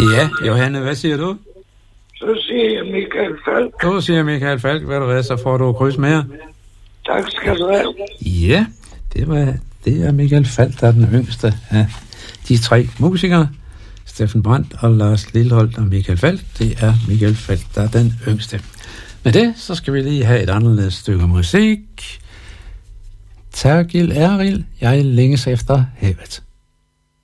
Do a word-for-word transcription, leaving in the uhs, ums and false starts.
Ja, Johanne, hvad siger du? Så siger jeg Michael Falk. Du siger Michael Falk, hvad du hvad, så får du kryds mere. Tak skal du have. Ja, det, var, det er Michael Falk, der er den yngste af de tre musikere. Steffen Brandt og Lars Lilleholdt og Michael Falk. Det er Michael Falk, der er den yngste. Med det, så skal vi lige have et anderledes stykke musik. Tergil Erril, jeg længes efter havet.